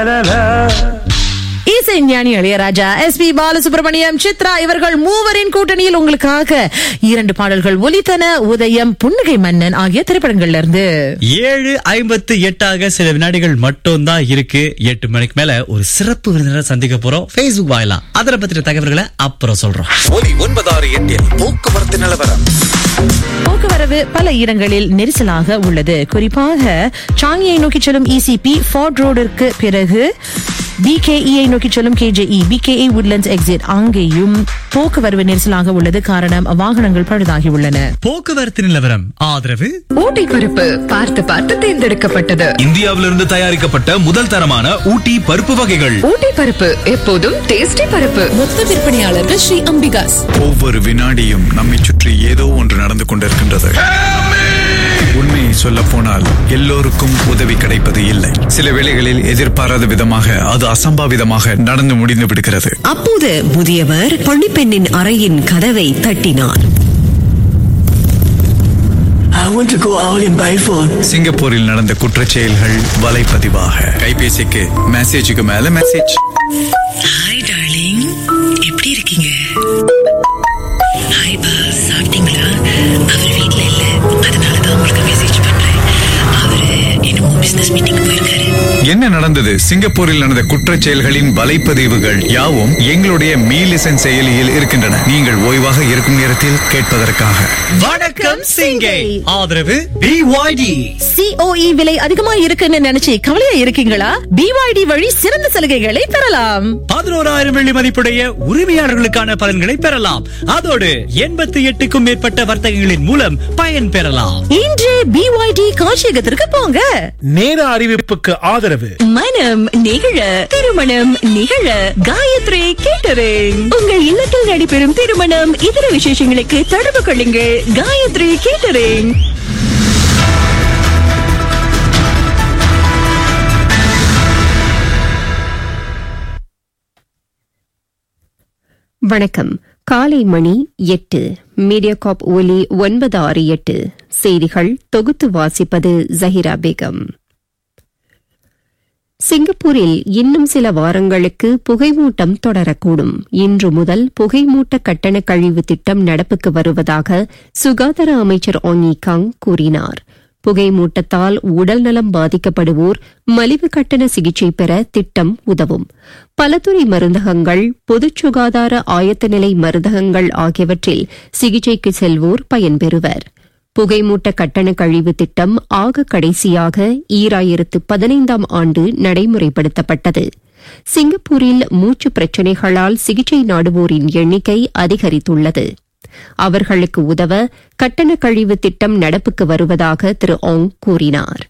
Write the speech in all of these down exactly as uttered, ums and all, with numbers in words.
இசைஞானி Ilaiyaraaja, S B Balasubramaniam, Chitra இவர்கள் மூவரின் கூட்டணியில் உங்களுக்காக இரண்டு பாடல்கள் ஒலித்தன. உதயம், புன்னகை மன்னன் ஆகிய திரைப்படங்கள்ல இருந்து. ஏழு ஐம்பத்து எட்டாக சில வினாடிகள் மட்டும் தான் இருக்கு. எட்டு மணிக்கு மேல ஒரு சிறப்பு விருந்தினரை சந்திக்க போறோம். பேஸ்புக் வாயிலாம் அதனை பத்தின தகவல்களை அப்புறம் சொல்றோம். ஒலி ஒன்பதாறு எட்டில் போக்குவரத்து நிலவரம். போக்குவரவு பல இடங்களில் நெரிசலாக உள்ளது. குறிப்பாக சாங்கியை நோக்கி செல்லும் இசிபி ஃபோர்ட் ரோடிற்கு பிறகு பிகேஇ நோக்கி செல்லும் கேஜேஇ பிகேஇ உட்லண்ட்ஸ் எக்ஸிட் அங்கேயும் போக்குவரவு நெரிசலாக உள்ளது. காரணம், வாகனங்கள் பழுதாகி உள்ளன. போக்குவரத்து நிலவரம் ஆதரவு ஊட்டி பருப்பு பார்த்து பார்த்து தேர்ந்தெடுக்கப்பட்டது. இந்தியாவிலிருந்து தயாரிக்கப்பட்ட முதல் தரமான ஊட்டி பருப்பு வகைகள். ஊட்டி பருப்பு எப்போதும் டேஸ்டி பருப்பு. மொத்த விற்பனையாளர்கள் ஸ்ரீ அம்பிகாஸ். ஒவ்வொரு வினாடியும் நம்மை சுற்றி ஏதோ ஒன்று நடந்து கொண்டிருக்கின்றது. உண்மையை சொல்ல போனால் எல்லோருக்கும் உதவி கிடைப்பது இல்லை. சில வேளைகளில் எதிர்பாராத விதமாக அது அசம்பாவிதமாக நடந்து முடிந்து விடுகிறது. அப்போது முதியவர் பணிப்பெண்ணின் அறையின் கதவை தட்டினார். சிங்கப்பூரில் நடந்த குற்றச் செயல்கள் வலைப்பதிவாக கைபேசிக்கு மெசேஜுக்கு மேல மெசேஜ். ஹாய் டார்லிங், எப்படி இருக்கீங்க? ஹாய் பா, சாப்பிட்டீங்களா? அவர் வீட்ல இல்ல, அதனாலதான் உங்களுக்கு மெசேஜ் பண்றேன். அவரு என்னமோ பிசினஸ் மீட்டிங் போயிருக்காரு. என்ன நடந்தது? சிங்கப்பூரில் நடந்த குற்றச் செயல்களின் வலைப்பதிவுகள் யாவும் எங்களுடைய மீ லிசன் செயலியில் இருக்கின்றன. நீங்கள் ஓய்வாக இருக்கும் நேரத்தில் கேட்பதற்காக. வணக்கம் சிங்கை. ஆதரவு பிஒய்டி. சிஓஇ விலை அதிகமா இருக்குன்னு நினைச்சு கவலையா இருக்கீங்களா? பிஒய்டி வழி சிறந்த சலுகைகளை பெறலாம். பதினோராயிரம் வெள்ளி மதிப்புடைய உரிமையாளர்களுக்கான பலன்களை பெறலாம். அதோடு எண்பத்தி எட்டுக்கும் மேற்பட்ட வர்த்தகங்களின் மூலம் பயன் பெறலாம். இன்று பிஒய்டி காட்சியகத்திற்கு போங்க. நேர அறிவிப்புக்கு ஆதரவு மனம் நிகழ, திருமணம் நிகழ காயத்ரி கேட்டரிங். உங்கள் இல்லத்தில் நடைபெறும் திருமணம், இதர விசேஷங்களுக்கு தொடர்பு கொள்ளுங்கள். காயத்ரி கேட்டரிங். வணக்கம். காலை மணி எட்டு. மீடியாகாப் ஒலி ஒன்பது ஆறு எட்டு. செய்திகள் தொகுத்து வாசிப்பது ஜஹிரா பேகம். சிங்கப்பூரில் இன்னும் சில வாரங்களுக்கு புகைமூட்டம் தொடரக்கூடும். இன்று முதல் புகைமூட்ட கட்டண கழிவு திட்டம் நடப்புக்கு வருவதாக சுகாதார அமைச்சர் ஆங்கி காங் கூறினார். புகைமூட்டத்தால் உடல்நலம் பாதிக்கப்படுவோர் மலிவு கட்டண சிகிச்சை பெற திட்டம் உதவும். பலதுறை மருந்தகங்கள், பொது சுகாதார ஆயத்த நிலை மருந்தகங்கள் ஆகியவற்றில் சிகிச்சைக்கு செல்வோர் பயன்பெறுவர். புகைமூட்ட கட்டண கழிவு திட்டம் ஆக கடைசியாக ஈராயிரத்து பதினைந்தாம் ஆண்டு நடைமுறைப்படுத்தப்பட்டது. சிங்கப்பூரில் மூச்சு பிரச்சினைகளால் சிகிச்சை நாடுவோரின் எண்ணிக்கை அதிகரித்துள்ளது. அவர்களுக்கு உதவ கட்டண கழிவு திட்டம் நடப்புக்கு வருவதாக திரு ஆங் கூறினார்.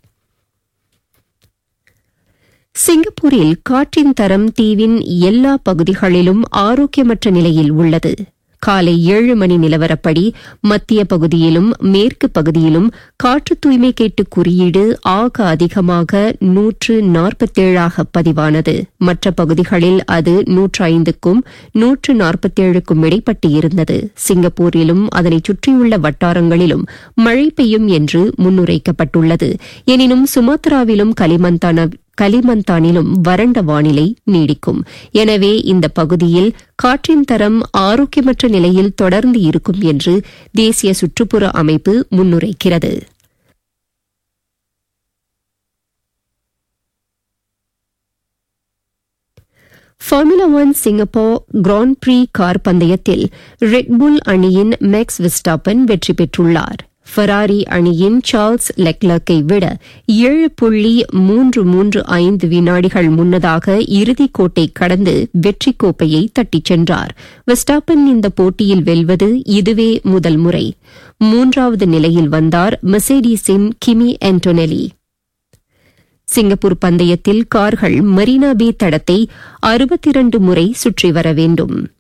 சிங்கப்பூரில் காற்றின் தரம் தீவின் எல்லா பகுதிகளிலும் ஆரோக்கியமற்ற நிலையில் உள்ளது. காலை ஏழு மணி நிலவரப்படி மத்திய பகுதியிலும் மேற்கு பகுதியிலும் காற்று தூய்மை கேட்டு குறியீடு ஆக அதிகமாக நூற்று நாற்பத்தேழாக பதிவானது. மற்ற பகுதிகளில் அது நூற்று ஐந்துக்கும் நூற்று நாற்பத்தேழுக்கும் இடைப்பட்டு இருந்தது. சிங்கப்பூரிலும் அதனை சுற்றியுள்ள வட்டாரங்களிலும் மழை பெய்யும் என்று முன்னுரைக்கப்பட்டுள்ளது. எனினும் சுமாத்ராவிலும் கலிமந்தான கலிமந்தானிலும் வறண்ட வானிலை நீடிக்கும். எனவே இந்த பகுதியில் காற்றின் தரம் ஆரோக்கியமற்ற நிலையில் தொடர்ந்து இருக்கும் என்று தேசிய சுற்றுப்புற அமைப்பு முன்னுரைக்கிறது. Formula one Singapore grand free car பந்தயத்தில் ரெட்புல் அணியின் மேக்ஸ் விஸ்டாப்பன் வெற்றி பெற்றுள்ளார். ஃபெராரி அணியின் சார்ல்ஸ் லெக்லர்க்கை விட ஏழு புள்ளி மூன்று மூன்று ஐந்து வினாடிகள் முன்னதாக இறுதிக் கோட்டை கடந்து வெற்றி கோப்பையை தட்டிச் சென்றார். வெஸ்டாப்பன் இந்த போட்டியில் வெல்வது இதுவே முதல் முறை. மூன்றாவது நிலையில் வந்தார் மெர்சேடிஸின் கிமி ஆண்டோனெல்லி. சிங்கப்பூர் பந்தயத்தில் கார்கள் மரீனா பே தடத்தை அறுபத்தி இரண்டு முறை சுற்றி வர வேண்டும்.